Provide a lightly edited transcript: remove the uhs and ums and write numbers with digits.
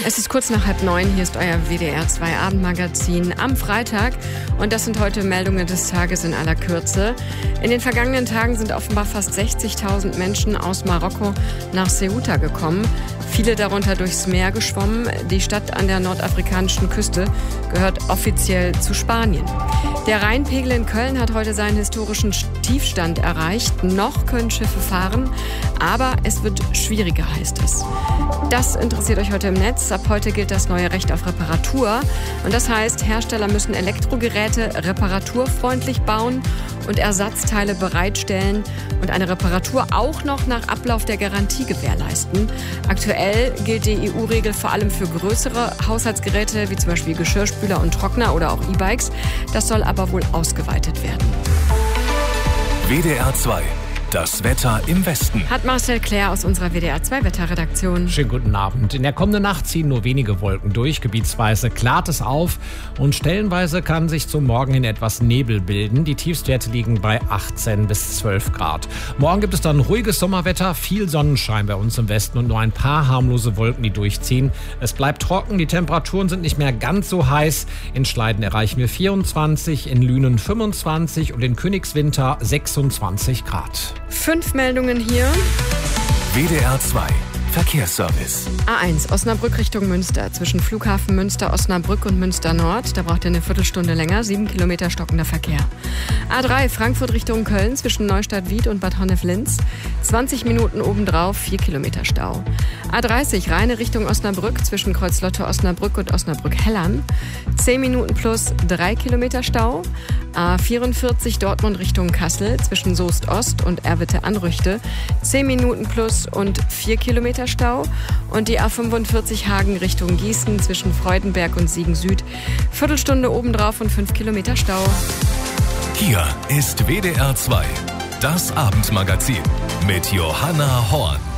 Es ist kurz nach 8:30, hier ist euer WDR 2 Abendmagazin am Freitag und das sind heute Meldungen des Tages in aller Kürze. In den vergangenen Tagen sind offenbar fast 60.000 Menschen aus Marokko nach Ceuta gekommen, viele darunter durchs Meer geschwommen. Die Stadt an der nordafrikanischen Küste gehört offiziell zu Spanien. Der Rheinpegel in Köln hat heute seinen historischen Tiefstand erreicht. Noch können Schiffe fahren, aber es wird schwieriger, heißt es. Das interessiert euch heute im Netz. Ab heute gilt das neue Recht auf Reparatur. Und das heißt, Hersteller müssen Elektrogeräte reparaturfreundlich bauen und Ersatzteile bereitstellen und eine Reparatur auch noch nach Ablauf der Garantie gewährleisten. Aktuell gilt die EU-Regel vor allem für größere Haushaltsgeräte, wie zum Beispiel Geschirrspüler und Trockner oder auch E-Bikes. Das soll aber wohl ausgeweitet werden. WDR 2. Das Wetter im Westen. Hat Marcel Claire aus unserer WDR 2 Wetterredaktion. Schönen guten Abend. In der kommenden Nacht ziehen nur wenige Wolken durch. Gebietsweise klart es auf und stellenweise kann sich zum Morgen hin etwas Nebel bilden. Die Tiefstwerte liegen bei 18 bis 12 Grad. Morgen gibt es dann ruhiges Sommerwetter, viel Sonnenschein bei uns im Westen und nur ein paar harmlose Wolken, die durchziehen. Es bleibt trocken, die Temperaturen sind nicht mehr ganz so heiß. In Schleiden erreichen wir 24, in Lünen 25 und in Königswinter 26 Grad. 5 Meldungen hier. WDR 2. Verkehrsservice. A1 Osnabrück Richtung Münster. Zwischen Flughafen Münster, Osnabrück und Münster Nord. Da braucht ihr eine Viertelstunde länger. 7 Kilometer stockender Verkehr. A3 Frankfurt Richtung Köln. Zwischen Neustadt-Wied und Bad Honnef-Linz. 20 Minuten obendrauf, 4 Kilometer Stau. A30 Rheine Richtung Osnabrück. Zwischen Kreuzlotte Osnabrück und Osnabrück-Hellern. 10 Minuten plus 3 Kilometer Stau. A44 Dortmund Richtung Kassel. Zwischen Soest Ost und Erwitte-Anrüchte. 10 Minuten plus und 4 Kilometer Stau. Und die A45 Hagen Richtung Gießen zwischen Freudenberg und Siegen Süd. Viertelstunde obendrauf und 5 Kilometer Stau. Hier ist WDR 2. Das Abendmagazin mit Johanna Horn.